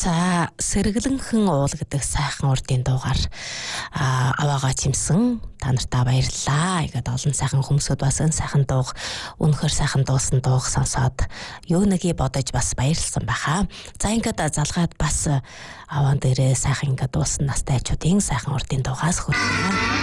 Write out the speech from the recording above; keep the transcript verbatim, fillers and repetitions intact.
За сэргэлэнхэн уул гэдэг сайхан урдын дуугаар аваагаа чимсэн та нартаа баярлалаа. Ингээд олон сайхан хүмүүсүүд бас энэ сайхан дууг үнэхээр сайхан дуусан дууг сонсоод юу нэгийг бодож бас баярлсан байхаа. За ингээд залгаад бас аваан дээрээ сайхан ингээд дуусан настай хажуудын сайхан урдын дуугаас хүргэнэ.